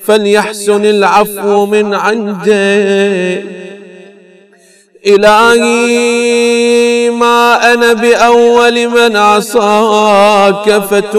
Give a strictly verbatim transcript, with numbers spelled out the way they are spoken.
فليحسن العفو من عندك. إلهي ما أنا بأول من عصاك فتب